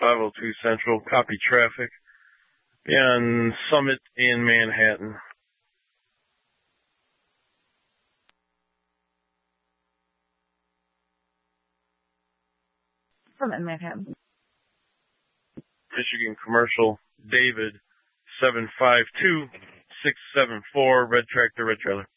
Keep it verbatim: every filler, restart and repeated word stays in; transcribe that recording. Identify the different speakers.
Speaker 1: five oh two Central. Copy traffic. Be on Summit in Manhattan.
Speaker 2: Summit in Manhattan.
Speaker 1: Michigan Commercial, David, seven five two, six seven four, Red Tractor, Red Trailer.